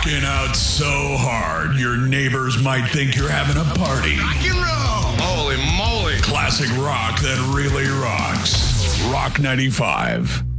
Rocking out so hard, your neighbors might think you're having a party. Rock and roll. Holy moly. Classic rock that really rocks. Rock 95.